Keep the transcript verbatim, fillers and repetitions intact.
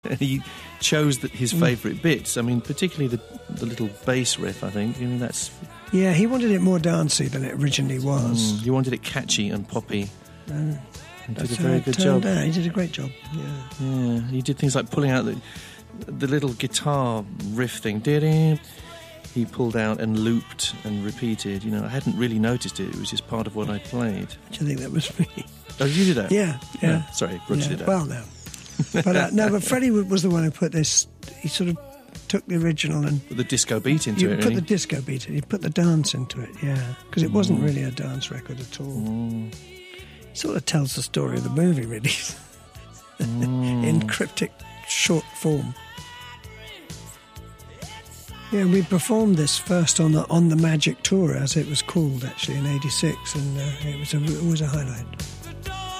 And he chose the, his favourite bits. I mean, particularly the the little bass riff, I think. I mean, that's... Yeah, he wanted it more dancey than it originally was. Mm, he wanted it catchy and poppy. Uh, he did that's a very how it good turned job. out. He did a great job, yeah. Yeah, he did things like pulling out the, the little guitar riff thing. Did he pulled out and looped and repeated. You know, I hadn't really noticed it. It was just part of what I played. Do you think that was me? Oh, you did that? Yeah, yeah. No, sorry, Brooks yeah. did that. Well, no. But uh, no, but Freddie was the one who put this. He sort of took the original and Put the disco beat into you it. put Really. the disco beat in. You put the dance into it, yeah, because it wasn't Mm. really a dance record at all. Mm. It sort of tells the story of the movie, really, Mm. in cryptic short form. Yeah, we performed this first on the on the Magic Tour, as it was called, actually, in eighty-six, and uh, it was a, it was a highlight.